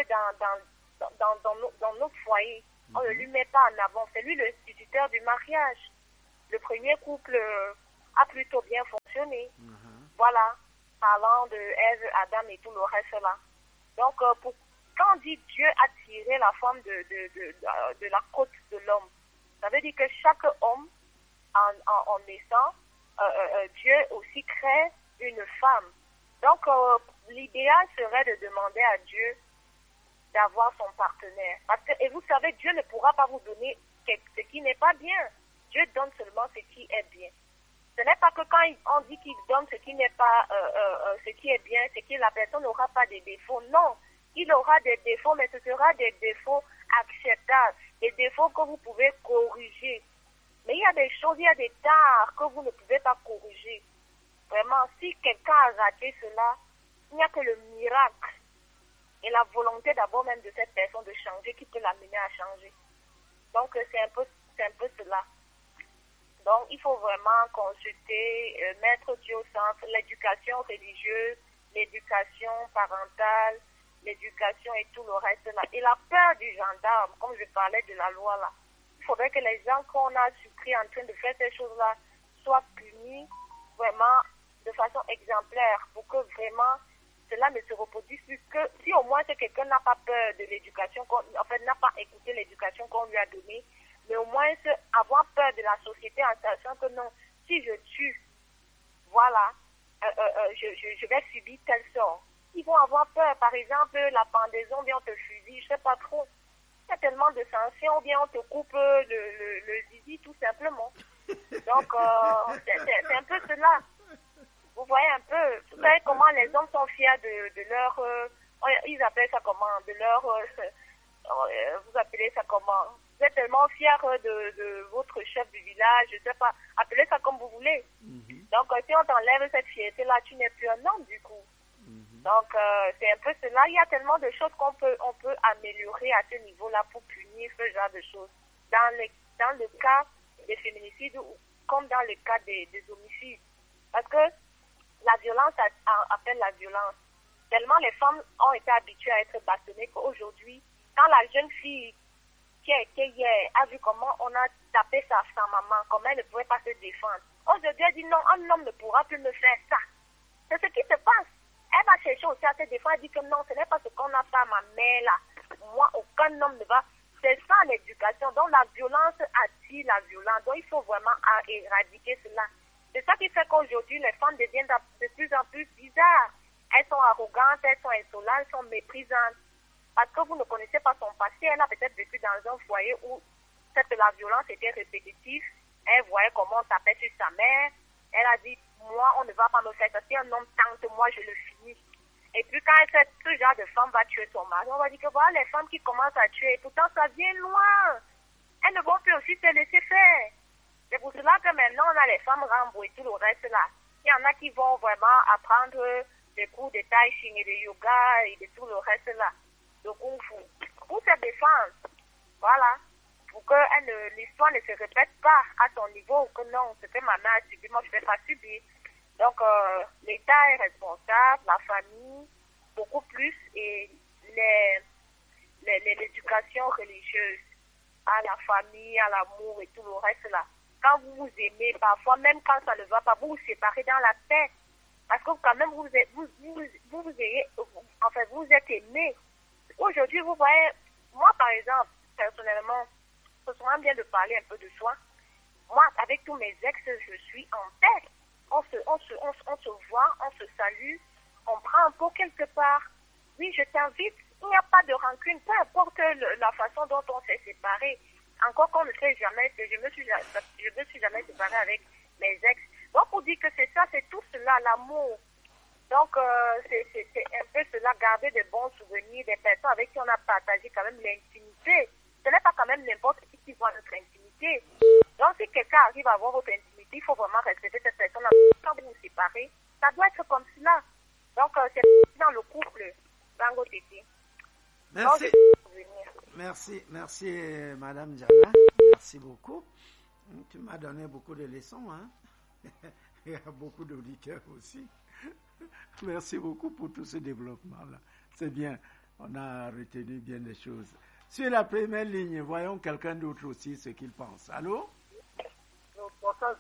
Speaker 5: dans notre foyer. On ne lui met pas en avant. C'est lui le instituteur du mariage. Le premier couple a plutôt bien fonctionné. Voilà. Parlant de Ève, Adam et tout le reste là. Donc, quand on dit Dieu a tiré la femme de la côte de l'homme, ça veut dire que chaque homme, en naissant, Dieu aussi crée une femme. Donc, l'idéal serait de demander à Dieu d'avoir son partenaire. Parce que, et vous savez, Dieu ne pourra pas vous donner ce qui n'est pas bien. Dieu donne seulement ce qui est bien. Ce n'est pas que quand on dit qu'il donne ce qui n'est pas, ce qui est bien, c'est que la personne n'aura pas de défauts. Non, il aura des défauts, mais ce sera des défauts acceptables, des défauts que vous pouvez corriger. Mais il y a des choses, il y a des tares que vous ne pouvez pas corriger. Vraiment, si quelqu'un a raté cela, il n'y a que le miracle et la volonté d'abord même de cette personne de changer qui peut l'amener à changer. Donc, c'est un peu cela. Donc, il faut vraiment consulter, mettre Dieu au centre, l'éducation religieuse, l'éducation parentale, l'éducation et tout le reste là. Et la peur du gendarme, comme je parlais de la loi là. Il faudrait que les gens qu'on a surpris en train de faire ces choses-là soient punis vraiment de façon exemplaire pour que vraiment cela ne se reproduise plus. Que si au moins quelqu'un n'a pas peur de l'éducation, en fait n'a pas écouté l'éducation qu'on lui a donnée, mais au moins avoir peur de la société en sachant que non, si je tue, voilà, je vais subir tel sort. Ils vont avoir peur, par exemple, la pendaison, bien on te fusille, je sais pas trop. Il y a tellement de sanctions, ou bien on te coupe le zizi tout simplement. Donc, c'est un peu cela. Vous voyez un peu, vous savez comment les hommes sont fiers de leur... ils appellent ça comment? De leur... vous appelez ça comment? Vous êtes tellement fiers de votre chef du village, je sais pas, appelez ça comme vous voulez. Donc, si on t'enlève cette fierté-là, tu n'es plus un homme du coup. Donc, c'est un peu cela. Il y a tellement de choses on peut améliorer à ce niveau-là pour punir ce genre de choses. Dans le cas des féminicides comme dans le cas des homicides. Parce que la violence appelle la violence. Tellement les femmes ont été habituées à être bâtonnées qu'aujourd'hui, quand la jeune fille qui a été hier a vu comment on a tapé sa maman, comment elle ne pouvait pas se défendre. Aujourd'hui, elle dit non, un homme ne pourra plus me faire ça. C'est ce qui se passe. Elle va chercher aussi à se défendre. Elle dit que non, ce n'est pas ce qu'on a fait à ma mère là. Moi, aucun homme ne va. C'est ça l'éducation. Donc la violence attire la violence. Donc il faut vraiment éradiquer cela. C'est ça qui fait qu'aujourd'hui, les femmes deviennent de plus en plus bizarres. Elles sont arrogantes, elles sont insolentes, elles sont méprisantes. Parce que vous ne connaissez pas son passé. Elle a peut-être vécu dans un foyer où la violence était répétitive. Elle voyait comment on tapait sur sa mère. Elle a dit, moi, on ne va pas me faire ça. Si un homme tente, moi, je le finis. Et puis quand ce genre de femme va tuer son mari, on va dire que voilà les femmes qui commencent à tuer. Et pourtant, ça vient loin. Elles ne vont plus aussi se laisser faire. C'est pour cela que maintenant, on a les femmes Rambo et tout le reste là. Il y en a qui vont vraiment apprendre des cours de tai chi et de yoga et de tout le reste là. De kung fu. Pour se défendre. Voilà. Pour que l'histoire ne se répète pas à son niveau. Que non, ce que ma mère a subi, moi je ne vais pas subir. Donc, l'État est responsable, la famille, beaucoup plus, et l'éducation religieuse à la famille, à l'amour et tout le reste là. Quand vous vous aimez, parfois, même quand ça ne va pas, vous vous séparez dans la paix. Parce que quand même, vous êtes aimés. Aujourd'hui, vous voyez, moi par exemple, personnellement, ce serait bien de parler un peu de soi. Moi, avec tous mes ex, je suis en paix. On se voit, on se salue, on prend un pot quelque part. Oui, je t'invite. Il n'y a pas de rancune, peu importe la façon dont on s'est séparés. Encore qu'on ne sait jamais, je me suis jamais séparée avec mes ex. Donc, on dit que c'est ça, c'est tout cela, l'amour. Donc, c'est un peu cela, garder de bons souvenirs, des personnes avec qui on a partagé quand même l'intimité. Ce n'est pas quand même n'importe qui voit notre intimité. Donc, si quelqu'un arrive à voir votre intimité, il faut vraiment respecter cette personne. Quand vous vous séparez, ça doit être comme cela. Donc, c'est dans le couple. Bango Titi.
Speaker 1: Merci. Merci, Madame Diana. Merci beaucoup. Tu m'as donné beaucoup de leçons, hein. Il y a beaucoup d'auditeurs aussi. Merci beaucoup pour tout ce développement-là. C'est bien. On a retenu bien des choses. Sur la première ligne, voyons quelqu'un d'autre aussi ce qu'il pense. Allô?
Speaker 3: Bonsoir,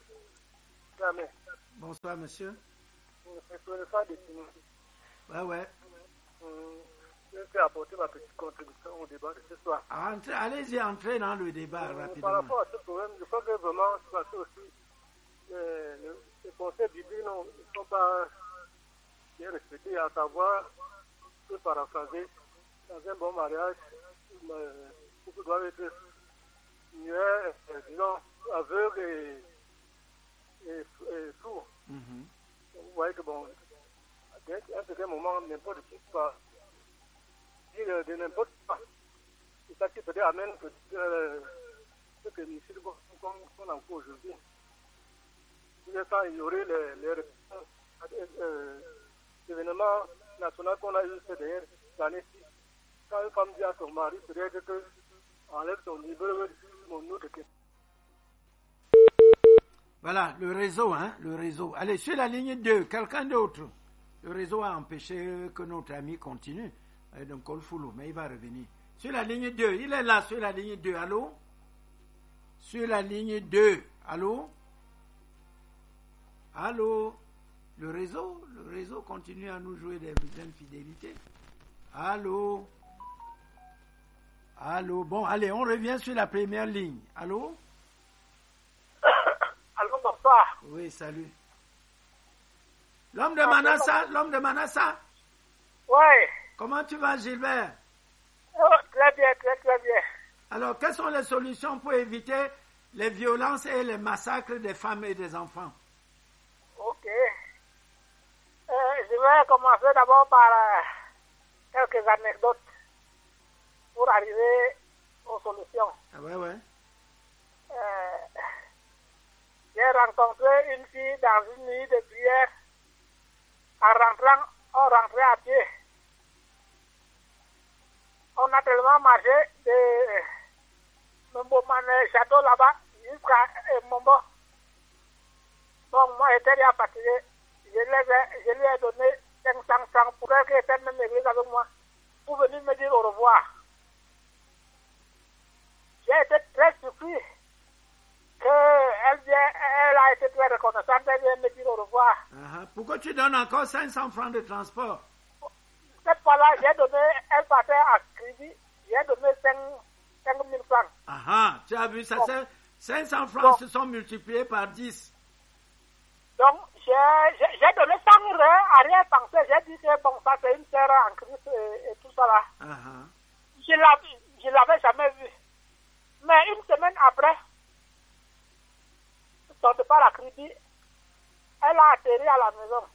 Speaker 1: Bonsoir, monsieur. Ouais.
Speaker 3: Je vais apporter ma petite contribution au débat de ce soir.
Speaker 1: Allez-y, entrez dans le débat rapidement.
Speaker 3: Par rapport à ce problème, je crois que vraiment, c'est aussi les conseils bibliques ne sont pas bien respectés, à savoir que paraphraser, dans un bon mariage, beaucoup doivent être muets, disons, aveugles et sourds. Vous voyez que bon, à un certain moment, n'importe qui peut dire de n'importe quoi. C'est ça qui peut-être amène ce que nous qu'on a encore aujourd'hui. Il y aurait les événements nationaux qu'on a eu ces dernières années-ci. Quand une femme dit à son mari, peut-être que enlève son niveau, mon autre question.
Speaker 1: Voilà, le réseau. Allez, sur la ligne 2, quelqu'un d'autre. Le réseau a empêché que notre ami continue. Donc, Kolfoulou, mais il va revenir. Sur la ligne 2, il est là, sur la ligne 2. Allô? Sur la ligne 2. Allô? Allô? Le réseau continue à nous jouer des infidélités. Allô? Bon, allez, on revient sur la première ligne. Allô?
Speaker 3: Allô, bonsoir.
Speaker 1: Oui, salut. L'homme de Manassa?
Speaker 3: Oui.
Speaker 1: Comment tu vas, Gilbert?
Speaker 3: Oh, très bien.
Speaker 1: Alors, quelles sont les solutions pour éviter les violences et les massacres des femmes et des enfants?
Speaker 3: Ok. Je vais commencer d'abord par quelques anecdotes pour arriver aux solutions.
Speaker 1: Ah ouais.
Speaker 3: J'ai rencontré une fille dans une nuit de prière. On rentrait à pied. On a tellement marché de Mbomane château là-bas jusqu'à Mombo. Donc moi j'étais déjà fatigué. Je lui ai donné 500 francs pour qu'elle était même église avec moi pour venir me dire au revoir. J'ai été très surpris qu'elle a été très reconnaissante, elle vient me dire au revoir.
Speaker 1: Pourquoi tu donnes encore 500 francs de transport?
Speaker 3: Cette fois-là, elle partait à crédit, j'ai donné 5 000 francs.
Speaker 1: Tu as vu, ça, 500 francs se sont multipliés par 10.
Speaker 6: Donc, j'ai donné sans rien penser. J'ai dit que bon, ça c'est une terre en Christ et tout ça là. Je l'avais jamais vu. Mais une semaine après, son départ à Kribi, elle a atterri à la maison.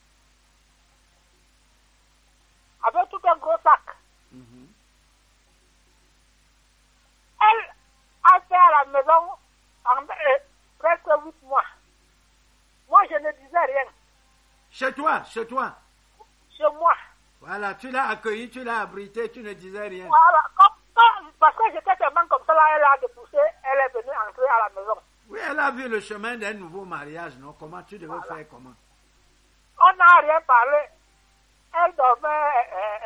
Speaker 6: Avec tout un gros sac. Elle a fait à la maison presque 8 mois. Moi, je ne disais rien.
Speaker 1: Chez toi?
Speaker 6: Chez moi.
Speaker 1: Voilà, tu l'as accueilli, tu l'as abrité, tu ne disais rien.
Speaker 6: Voilà, parce que j'étais tellement comme ça, là, elle a dépoussé, elle est venue entrer à la maison.
Speaker 1: Oui, elle a vu le chemin d'un nouveau mariage, non? Comment tu devais faire comment?
Speaker 6: On n'a rien parlé. Elle dormait